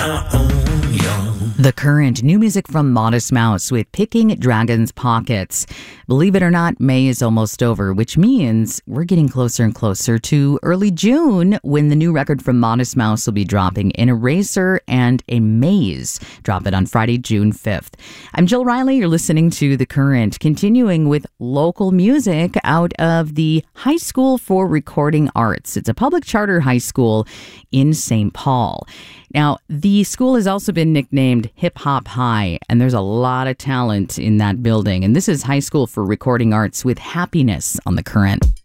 The Current, new music from Modest Mouse with Picking Dragon's Pockets. Believe it or not, May is almost over, which means we're getting closer and closer to early June when the new record from Modest Mouse will be dropping, An Eraser and a Maze. Drop it on Friday, June 5th. I'm Jill Riley. You're listening to The Current, continuing with local music out of the High School for Recording Arts. It's a public charter high school in St. Paul. Now, the school has also been nicknamed Hip Hop High, and there's a lot of talent in that building. And this is High School for Recording Arts with Happiness on The Current.